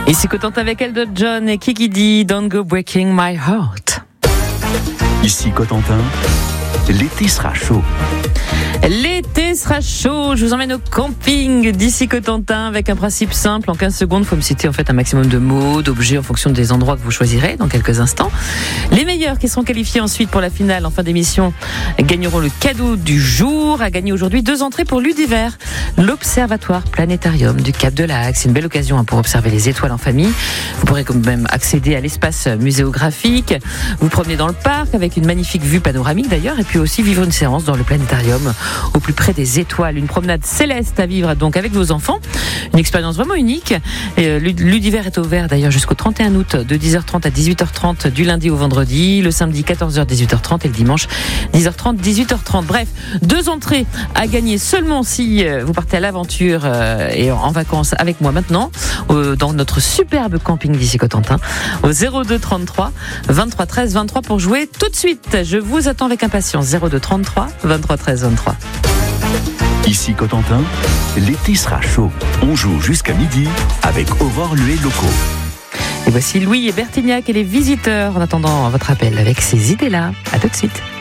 Ici Cotentin avec Elton John et Kiki D, Don't Go Breaking My Heart. Ici Cotentin, l'été sera chaud. L'été sera chaud, je vous emmène au camping d'ici Cotentin avec un principe simple. En 15 secondes, il faut me citer en fait un maximum de mots, d'objets en fonction des endroits que vous choisirez dans quelques instants. Les meilleurs qui seront qualifiés ensuite pour la finale en fin d'émission gagneront le cadeau du jour. À gagner aujourd'hui 2 entrées pour l'Udiver, l'Observatoire Planétarium du Cap de la Hague. C'est une belle occasion pour observer les étoiles en famille. Vous pourrez quand même accéder à l'espace muséographique, vous promener dans le parc avec une magnifique vue panoramique d'ailleurs, et puis aussi vivre une séance dans le planétarium au plus près des étoiles. Une promenade céleste à vivre donc avec vos enfants. Une expérience vraiment unique. L'Udiver est ouvert d'ailleurs jusqu'au 31 août de 10h30 à 18h30 du lundi au vendredi, le samedi 14h 18h30 et le dimanche 10h30 18h30. Bref, 2 entrées à gagner seulement si vous partez à l'aventure et en vacances avec moi maintenant dans notre superbe camping d'ici Cotentin au 02 33 23 13 23 pour jouer tout de suite. Je vous attends avec impatience. 02 33 23 13 23. Ici Cotentin, l'été sera chaud. On joue jusqu'à midi avec Aurore Luet Locaux. Et voici Louis et Bertignac et les visiteurs en attendant votre appel avec ces idées-là. À tout de suite.